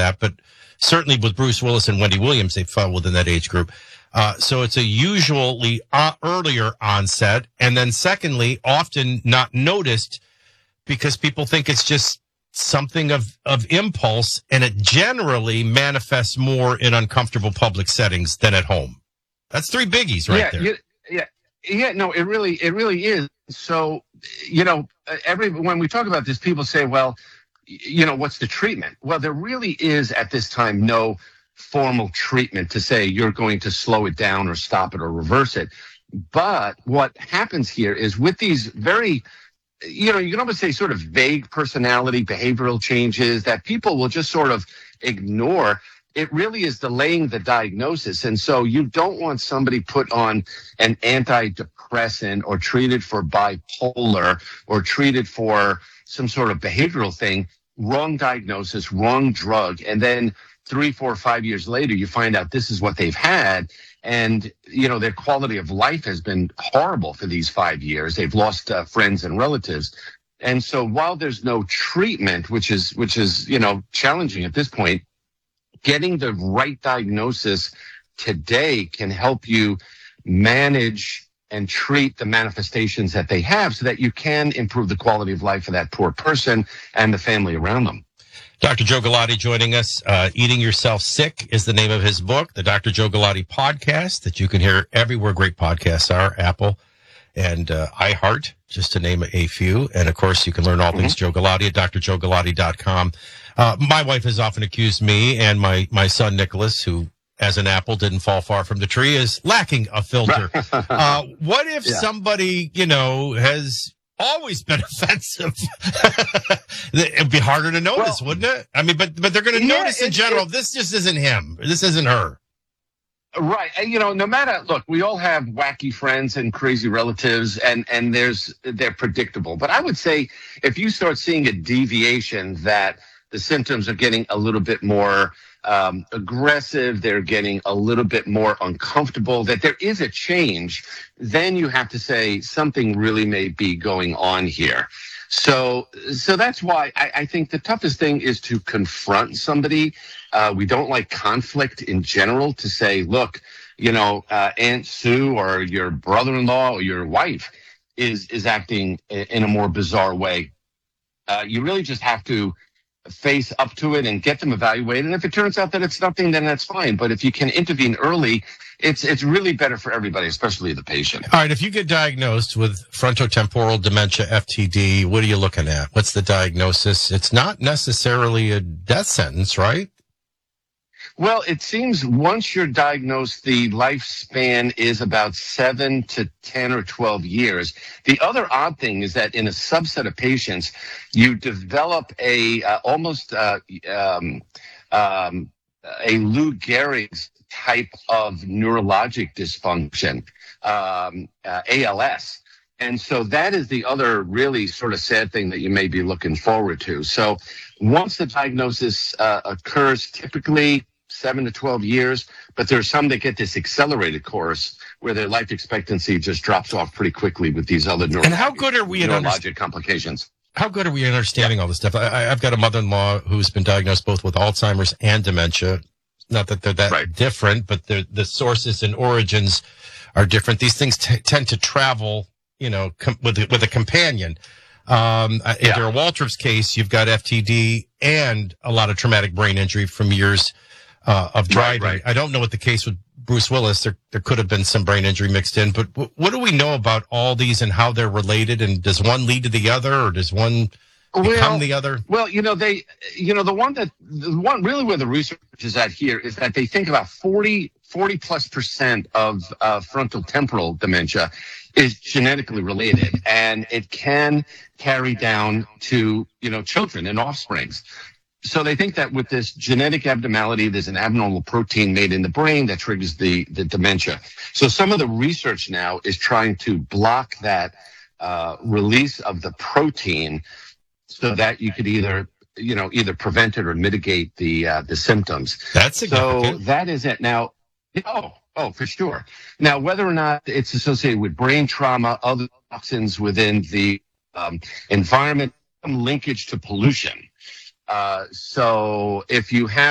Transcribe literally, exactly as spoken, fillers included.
that, but certainly with Bruce Willis and Wendy Williams, they fell within that age group. Uh, so it's a usually uh, earlier onset. And then secondly, often not noticed because people think it's just something of, of impulse, and it generally manifests more in uncomfortable public settings than at home. That's three biggies right yeah, there. Yeah, yeah, yeah. No, it really, it really is. So, you know, every when we talk about this, people say, well, you know, what's the treatment? Well, there really is at this time no formal treatment to say you're going to slow it down or stop it or reverse it. But what happens here is with these very, you know, you can almost say sort of vague personality, behavioral changes that people will just sort of ignore. It really is delaying the diagnosis. And so you don't want somebody put on an antidepressant or treated for bipolar or treated for some sort of behavioral thing, wrong diagnosis, wrong drug. And then three, four, five years later, you find out this is what they've had. And, you know, their quality of life has been horrible for these five years. They've lost uh, friends and relatives. And so while there's no treatment, which is, which is, you know, challenging at this point, getting the right diagnosis today can help you manage and treat the manifestations that they have so that you can improve the quality of life for that poor person and the family around them. Doctor Joe Galati joining us. Uh, Eating Yourself Sick is the name of his book, the Doctor Joe Galati podcast that you can hear everywhere great podcasts are, Apple and uh, iHeart, just to name a few. And, of course, you can learn all mm-hmm. things Joe Galati at d r joe galati dot com. Uh, my wife has often accused me and my, my son, Nicholas, who, as an apple, didn't fall far from the tree, is lacking a filter. uh, what if yeah. somebody, you know, has always been offensive? It'd be harder to notice, well, wouldn't it? I mean, but but they're going to yeah, notice in general, this just isn't him. This isn't her. Right. You know, no matter, look, we all have wacky friends and crazy relatives, and, and there's, they're predictable. But I would say if you start seeing a deviation that the symptoms are getting a little bit more um, aggressive, they're getting a little bit more uncomfortable, that there is a change, then you have to say something really may be going on here. So, so that's why I, I think the toughest thing is to confront somebody. Uh, we don't like conflict in general, to say, look, you know, uh, Aunt Sue or your brother-in-law or your wife is, is acting in a more bizarre way. Uh, you really just have to face up to it and get them evaluated. And if it turns out that it's nothing, then that's fine. But if you can intervene early, it's it's really better for everybody, especially the patient. All right, if you get diagnosed with frontotemporal dementia, F T D, what are you looking at? What's the diagnosis? It's not necessarily a death sentence, right? Well, it seems once you're diagnosed, the lifespan is about seven to ten or twelve years. The other odd thing is that in a subset of patients, you develop a uh, almost uh, um, um, a Lou Gehrig's type of neurologic dysfunction, um, uh, A L S. And so that is the other really sort of sad thing that you may be looking forward to. So once the diagnosis uh, occurs, typically seven to twelve years, but there are some that get this accelerated course where their life expectancy just drops off pretty quickly with these other neurologic, and how good are we neurologic underst- complications. How good are we in understanding yeah. all this stuff? I, I've got a mother-in-law who's been diagnosed both with Alzheimer's and dementia. Not that they're that right. different, but the sources and origins are different. These things t- tend to travel, you know, com- with, with a companion. Um, yeah. In Darrell Waltrip's case, you've got F T D and a lot of traumatic brain injury from years uh, of driving. Right, right. I don't know what the case with Bruce Willis. There, there could have been some brain injury mixed in, but w- what do we know about all these and how they're related? And does one lead to the other, or does one become well, the other? Well, you know, they, you know, the one that, the one really where the research is at here is that they think about forty, forty plus percent of uh, frontal temporal dementia is genetically related, and it can carry down to, you know, children and offsprings. So they think that with this genetic abnormality, there's an abnormal protein made in the brain that triggers the, the dementia. So some of the research now is trying to block that uh, release of the protein so that you could either, you know, either prevent it or mitigate the uh, the symptoms. That's significant. So that is it. Now, oh, oh, for sure. Now, whether or not it's associated with brain trauma, other toxins within the um, environment, some linkage to pollution. Uh, so if you have